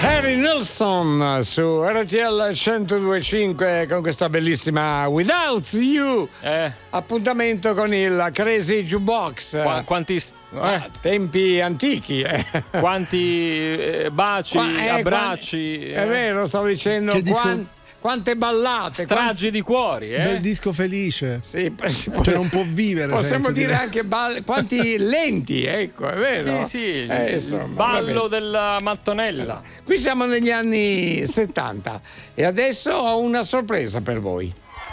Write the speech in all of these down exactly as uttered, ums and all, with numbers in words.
Harry Nilsson su R T L centodue e cinque con questa bellissima Without You. Eh. Appuntamento con il Crazy Jukebox. Qua, quanti eh? tempi antichi. Eh. Quanti eh, baci, Qua, eh, abbracci. Quanti, eh. È vero, stavo dicendo. Che disco... Quan, quante ballate, stragi quanti... di cuori, eh? Del disco felice. Sì, cioè non può vivere. Possiamo dire, dire anche balle... quanti lenti, ecco, è vero? Sì, sì, eh, il insomma, ballo della mattonella. Qui siamo negli anni settanta e adesso ho una sorpresa per voi.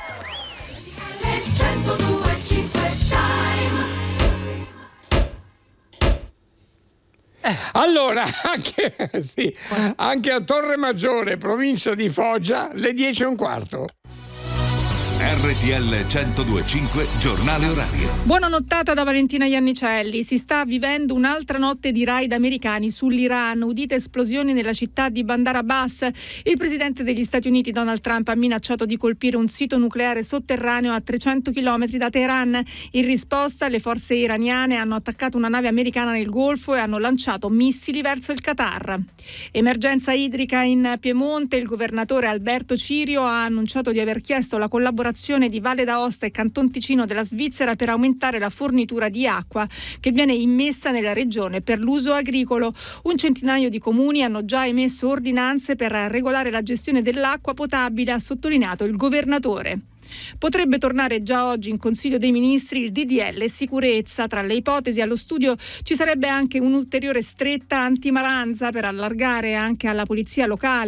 Allora, anche, sì, anche a Torre Maggiore, provincia di Foggia, le dieci e un quarto. R T L centodue e cinque, giornale orario. Buona nottata da Valentina Iannicelli. Si sta vivendo un'altra notte di raid americani sull'Iran. Udite esplosioni nella città di Bandar Abbas. Il presidente degli Stati Uniti Donald Trump ha minacciato di colpire un sito nucleare sotterraneo a trecento chilometri da Teheran. In risposta, le forze iraniane hanno attaccato una nave americana nel Golfo e hanno lanciato missili verso il Qatar. Emergenza idrica in Piemonte. Il governatore Alberto Cirio ha annunciato di aver chiesto la collaborazione di Valle d'Aosta e Canton Ticino della Svizzera per aumentare la fornitura di acqua che viene immessa nella regione per l'uso agricolo. Un centinaio di comuni hanno già emesso ordinanze per regolare la gestione dell'acqua potabile, ha sottolineato il governatore. Potrebbe tornare già oggi in Consiglio dei Ministri il D D L sicurezza. Tra le ipotesi allo studio ci sarebbe anche un'ulteriore stretta antimaranza per allargare anche alla polizia locale